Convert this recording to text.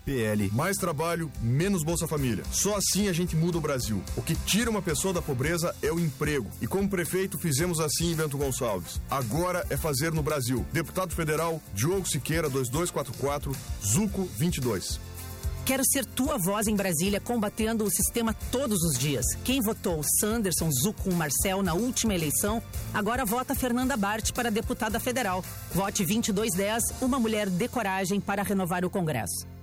PL. Mais trabalho, menos Bolsa Família. Só assim a gente muda o Brasil. O que tira uma pessoa da pobreza é o emprego. E como prefeito fizemos assim em Bento Gonçalves. Agora é fazer no Brasil. Deputado Federal, Diogo Siqueira, 2244, Zuco 22. Quero ser tua voz em Brasília, combatendo o sistema todos os dias. Quem votou Sanderson, Zuco, Marcel na última eleição, agora vota Fernanda Bart para deputada federal. Vote 2210, uma mulher de coragem para renovar o Congresso.